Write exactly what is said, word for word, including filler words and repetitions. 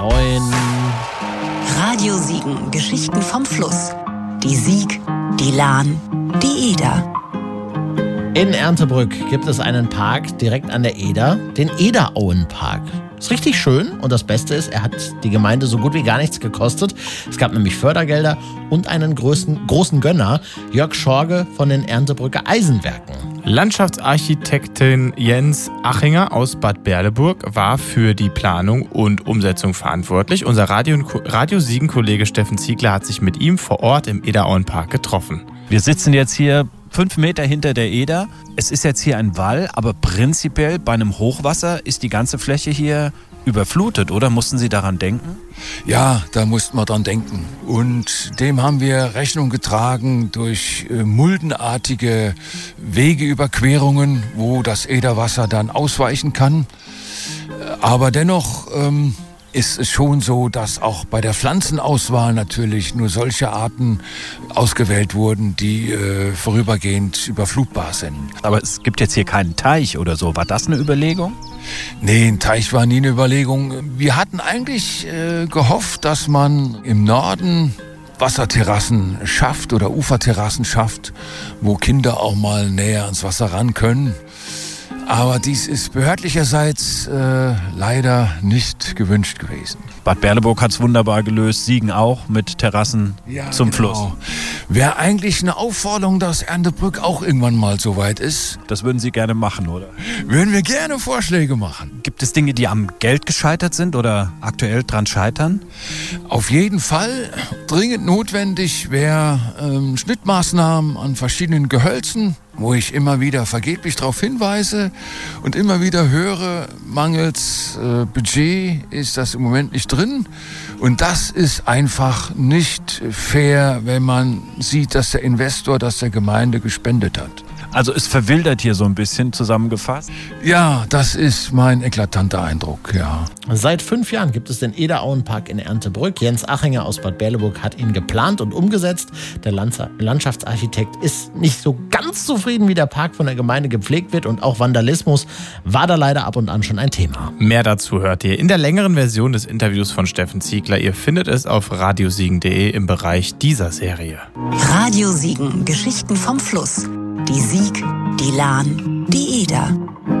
Moin. Radio Siegen, Geschichten vom Fluss. Die Sieg, die Lahn, die Eder. In Erndtebrück gibt es einen Park direkt an der Eder, den Ederauenpark. Ist richtig schön und das Beste ist, er hat die Gemeinde so gut wie gar nichts gekostet. Es gab nämlich Fördergelder und einen großen, großen Gönner, Jörg Schorge von den Erndtebrücker Eisenwerken. Landschaftsarchitektin Jens Achinger aus Bad Berleburg war für die Planung und Umsetzung verantwortlich. Unser Radio, Radio Siegen-Kollege Steffen Ziegler hat sich mit ihm vor Ort im Ederauenpark getroffen. Wir sitzen jetzt hier fünf Meter hinter der Eder. Es ist jetzt hier ein Wall, aber prinzipiell bei einem Hochwasser ist die ganze Fläche hier überflutet, oder? Mussten Sie daran denken? Ja, da mussten wir dran denken. Und dem haben wir Rechnung getragen durch äh, muldenartige Wegeüberquerungen, wo das Ederwasser dann ausweichen kann. Aber dennoch ähm, ist es schon so, dass auch bei der Pflanzenauswahl natürlich nur solche Arten ausgewählt wurden, die äh, vorübergehend überflutbar sind. Aber es gibt jetzt hier keinen Teich oder so. War das eine Überlegung? Nee, ein Teich war nie eine Überlegung. Wir hatten eigentlich äh, gehofft, dass man im Norden Wasserterrassen schafft oder Uferterrassen schafft, wo Kinder auch mal näher ans Wasser ran können. Aber dies ist behördlicherseits äh, leider nicht gewünscht gewesen. Bad Berleburg hat es wunderbar gelöst, Siegen auch mit Terrassen ja, zum genau. Fluss. Wäre eigentlich eine Aufforderung, dass Erndtebrück auch irgendwann mal so weit ist. Das würden Sie gerne machen, oder? Würden wir gerne Vorschläge machen. Gibt es Dinge, die am Geld gescheitert sind oder aktuell dran scheitern? Auf jeden Fall dringend notwendig wäre ähm, Schnittmaßnahmen an verschiedenen Gehölzen, wo ich immer wieder vergeblich darauf hinweise und immer wieder höre, mangels äh, Budget ist das im Moment nicht drin. Und das ist einfach nicht fair, wenn man sieht, dass der Investor das der Gemeinde gespendet hat. Also es verwildert hier so ein bisschen zusammengefasst? Ja, das ist mein eklatanter Eindruck, ja. Seit fünf Jahren gibt es den Ederauenpark in Erndtebrück. Jens Achinger aus Bad Berleburg hat ihn geplant und umgesetzt. Der Landschaftsarchitekt ist nicht so ganz zufrieden, wie der Park von der Gemeinde gepflegt wird. Und auch Vandalismus war da leider ab und an schon ein Thema. Mehr dazu hört ihr in der längeren Version des Interviews von Steffen Ziegler. Ihr findet es auf radiosiegen punkt de im Bereich dieser Serie. Radio Siegen, Geschichten vom Fluss. Die Sieg, die Lahn, die Eder.